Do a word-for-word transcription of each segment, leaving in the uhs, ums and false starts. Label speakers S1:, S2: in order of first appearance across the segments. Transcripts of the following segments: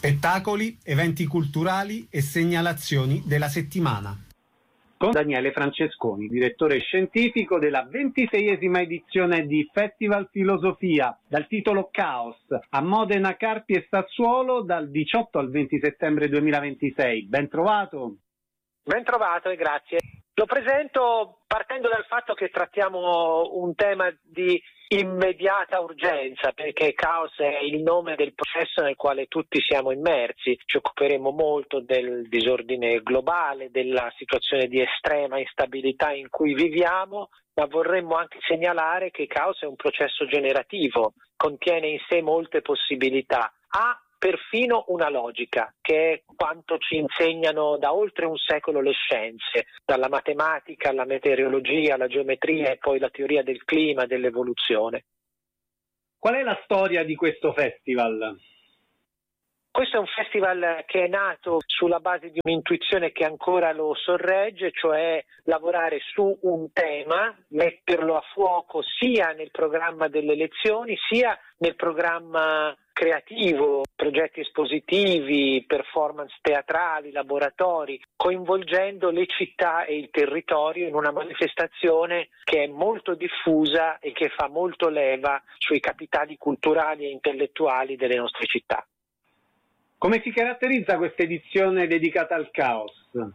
S1: Spettacoli, eventi culturali e segnalazioni della settimana. Con Daniele Francesconi, direttore scientifico della ventiseiesima edizione di Festival Filosofia, dal titolo Caos, a Modena, Carpi e Sassuolo, dal diciotto al venti settembre duemilaventisei. Ben trovato!
S2: Ben trovato e grazie. Lo presento partendo dal fatto che trattiamo un tema di immediata urgenza, perché Caos è il nome del processo nel quale tutti siamo immersi. Ci occuperemo molto del disordine globale, della situazione di estrema instabilità in cui viviamo, ma vorremmo anche segnalare che Caos è un processo generativo, contiene in sé molte possibilità. Ha perfino una logica, che è quanto ci insegnano da oltre un secolo le scienze, dalla matematica alla meteorologia, alla geometria e poi la teoria del clima, dell'evoluzione.
S1: Qual è la storia di questo festival?
S2: Questo è un festival che è nato sulla base di un'intuizione che ancora lo sorregge, cioè lavorare su un tema, metterlo a fuoco sia nel programma delle lezioni, sia nel programma creativo, progetti espositivi, performance teatrali, laboratori, coinvolgendo le città e il territorio in una manifestazione che è molto diffusa e che fa molto leva sui capitali culturali e intellettuali delle nostre città.
S1: Come si caratterizza questa edizione dedicata al caos?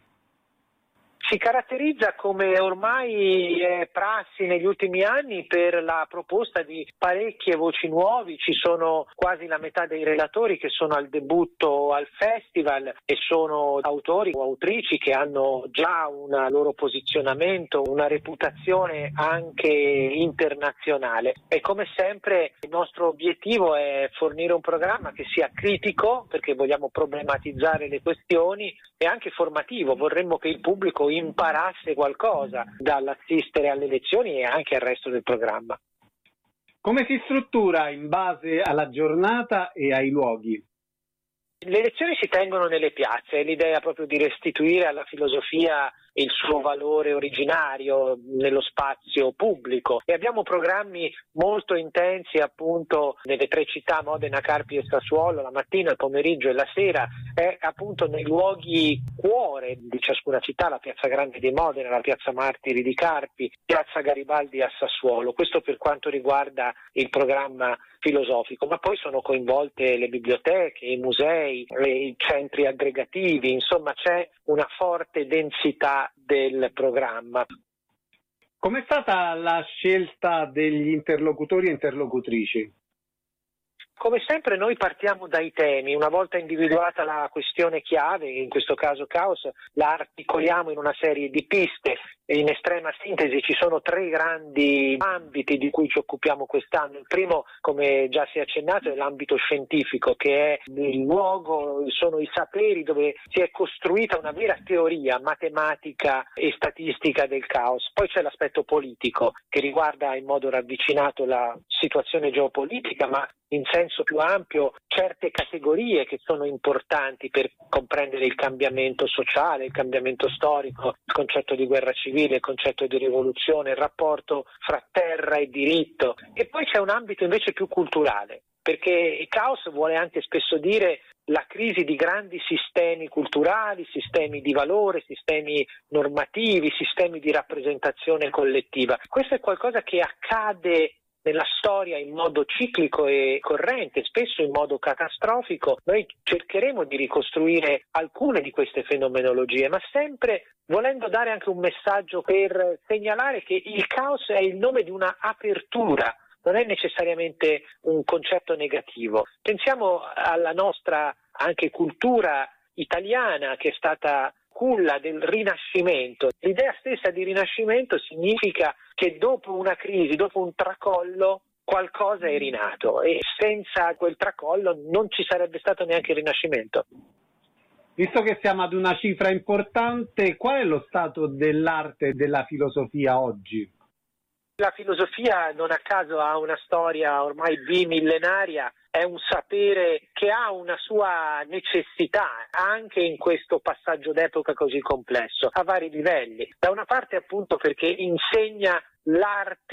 S2: Si caratterizza, come ormai è prassi negli ultimi anni, per la proposta di parecchie voci nuove. Ci sono quasi la metà dei relatori che sono al debutto al festival e sono autori o autrici che hanno già un loro posizionamento, una reputazione anche internazionale. E come sempre il nostro obiettivo è fornire un programma che sia critico, perché vogliamo problematizzare le questioni, e anche formativo. Vorremmo che il pubblico imparasse qualcosa dall'assistere alle lezioni e anche al resto del programma.
S1: Come si struttura in base alla giornata e ai luoghi?
S2: Le lezioni si tengono nelle piazze, è l'idea proprio di restituire alla filosofia il suo valore originario nello spazio pubblico, e abbiamo programmi molto intensi appunto nelle tre città, Modena, Carpi e Sassuolo, la mattina, il pomeriggio e la sera, è appunto nei luoghi cuore di ciascuna città, la Piazza Grande di Modena, la Piazza Martiri di Carpi, Piazza Garibaldi a Sassuolo. Questo per quanto riguarda il programma filosofico, ma poi sono coinvolte le biblioteche, i musei, i centri aggregativi, insomma c'è una forte densità del programma.
S1: Com'è stata la scelta degli interlocutori e interlocutrici?
S2: Come sempre noi partiamo dai temi. Una volta individuata la questione chiave, in questo caso caos, la articoliamo in una serie di piste. In estrema sintesi ci sono tre grandi ambiti di cui ci occupiamo quest'anno. Il primo, come già si è accennato, è l'ambito scientifico, che è il luogo, sono i saperi dove si è costruita una vera teoria matematica e statistica del caos. Poi c'è l'aspetto politico, che riguarda in modo ravvicinato la situazione geopolitica, ma in senso più ampio certe categorie che sono importanti per comprendere il cambiamento sociale, il cambiamento storico, il concetto di guerra civile, il concetto di rivoluzione, il rapporto fra terra e diritto. E poi c'è un ambito invece più culturale, perché il caos vuole anche spesso dire la crisi di grandi sistemi culturali, sistemi di valore, sistemi normativi, sistemi di rappresentazione collettiva. Questo è qualcosa che accade nella storia in modo ciclico e corrente, spesso in modo catastrofico. Noi cercheremo di ricostruire alcune di queste fenomenologie, ma sempre volendo dare anche un messaggio per segnalare che il caos è il nome di una apertura, non è necessariamente un concetto negativo. Pensiamo alla nostra anche cultura italiana, che è stata culla del Rinascimento. L'idea stessa di Rinascimento significa che dopo una crisi, dopo un tracollo, qualcosa è rinato, e senza quel tracollo non ci sarebbe stato neanche il Rinascimento.
S1: Visto che siamo ad una cifra importante, qual è lo stato dell'arte e della filosofia oggi?
S2: La filosofia, non a caso, ha una storia ormai bimillenaria, è un sapere che ha una sua necessità anche in questo passaggio d'epoca così complesso, a vari livelli. Da una parte appunto perché insegna l'arte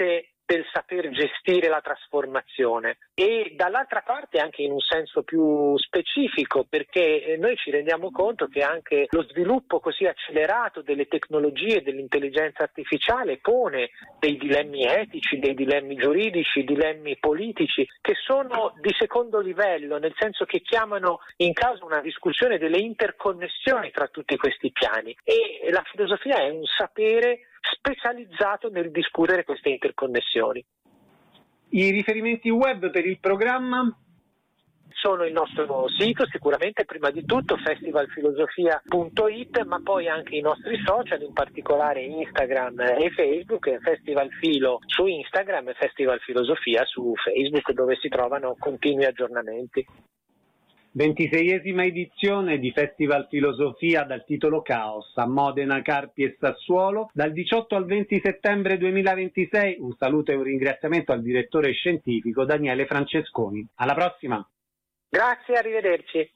S2: del saper gestire la trasformazione, e dall'altra parte anche in un senso più specifico, perché noi ci rendiamo conto che anche lo sviluppo così accelerato delle tecnologie dell'intelligenza artificiale pone dei dilemmi etici, dei dilemmi giuridici, dilemmi politici che sono di secondo livello, nel senso che chiamano in causa una discussione delle interconnessioni tra tutti questi piani, e la filosofia è un sapere specializzato nel discutere queste interconnessioni.
S1: I riferimenti web per il programma?
S2: Sono il nostro sito, sicuramente prima di tutto festivalfilosofia punto it, ma poi anche i nostri social, in particolare Instagram e Facebook, Festival Filo su Instagram e Festival Filosofia su Facebook, dove si trovano continui aggiornamenti.
S1: ventiseiesima edizione di Festival Filosofia dal titolo Caos a Modena, Carpi e Sassuolo dal diciotto al venti settembre duemilaventisei. Un saluto e un ringraziamento al direttore scientifico Daniele Francesconi. Alla prossima!
S2: Grazie, arrivederci.